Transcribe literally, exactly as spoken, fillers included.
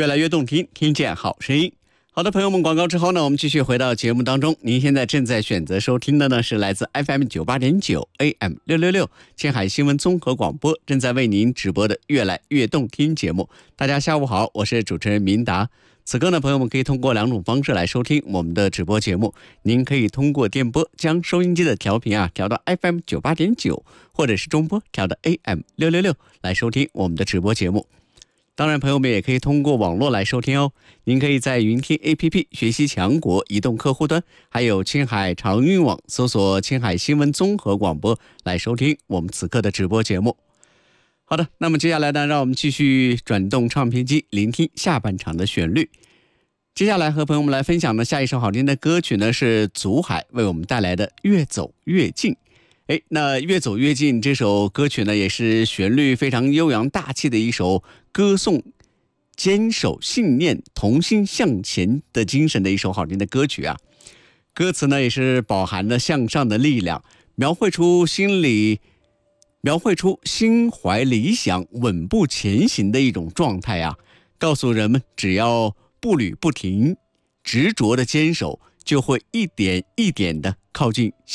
越来越动听，听见好声音。好的，朋友们，广告之后呢，我们继续回到节目当中。您现在正在选择收听的呢，是来自 F M 九八点九 A M 六六六青海新闻综合广播正在为您直播的越来越动听节目。大家下午好，我是主持人明达。此刻呢，朋友们可以通过两种方式来收听我们的直播节目。您可以通过电波将收音机的调频啊调到 F M 九八点九，或者是中波调到 A M 六六六来收听我们的直播节目。当然，朋友们也可以通过网络来收听哦。您可以在云听 A P P 学习强国移动客户端，还有青海长运网搜索青海新闻综合广播来收听我们此刻的直播节目。好的，那么接下来呢，让我们继续转动唱片机，聆听下半场的旋律。接下来和朋友们来分享的下一首好听的歌曲呢，是祖海为我们带来的《越走越近》。哎，那越走越近这首歌曲呢，也是旋律非常悠扬大气的一首歌颂坚守信念、同心向前的精神的一首好听的歌曲啊。歌词呢，也是饱含了向上的力量，描绘出心里描绘出心怀理想、稳步前行的一种状态啊。告诉人们，只要步履不停、执着的坚守，就会一点一点的靠近